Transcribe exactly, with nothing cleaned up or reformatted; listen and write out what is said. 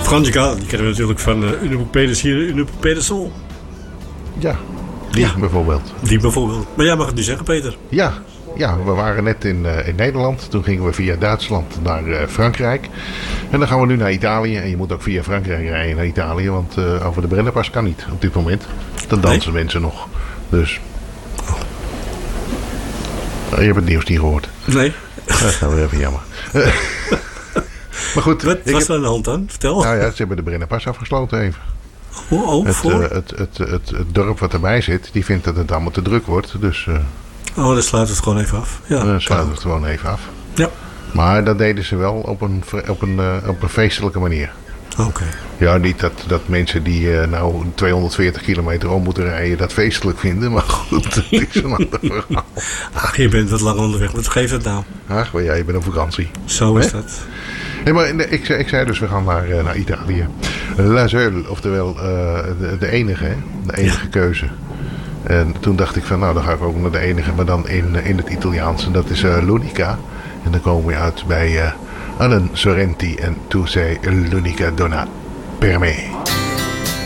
Frangica, die kennen we natuurlijk van uh, Une Poupée de Cire, Une Poupée de Sol. Ja, die ja. bijvoorbeeld. Die bijvoorbeeld. Maar jij mag het nu zeggen, Peter. Ja, ja we waren net in, uh, in Nederland. Toen gingen we via Duitsland naar uh, Frankrijk. En dan gaan we nu naar Italië. En je moet ook via Frankrijk rijden naar Italië. Want uh, over de Brennerpas kan niet op dit moment. Dan dansen nee? mensen nog. Dus... Je hebt het nieuws niet gehoord. Nee. Dat is nou weer even jammer. Maar goed. Wat was heb... er aan de hand dan? Vertel. Nou ja, ze hebben de Brennerpas afgesloten even. Oh, oh, het, voor? uh, het, het, het, het, het dorp wat erbij zit, die vindt dat het allemaal te druk wordt. Dus, uh, oh, dan sluiten we het gewoon even af. Ja, dan sluiten we het gewoon even af. Ja. Maar dat deden ze wel op een, op een, uh, op een feestelijke manier. Oké. Okay. Ja, niet dat, dat mensen die uh, nou tweehonderdveertig kilometer om moeten rijden dat feestelijk vinden. Maar goed, dat is een ander verhaal. Ach, je bent wat lang onderweg. Wat geeft het nou? Ach, maar ja, je bent op vakantie. Zo is He? dat. Nee, maar ik, ik zei dus, we gaan naar, uh, naar Italië. La Seule, oftewel uh, de, de enige, hè? De enige ja. keuze. En toen dacht ik van, nou, dan ga ik ook naar de enige, maar dan in, in het Italiaans. En dat is uh, l'unica. En dan komen we uit bij uh, Alain Sorrenti en Tu sei l'unica donna per me.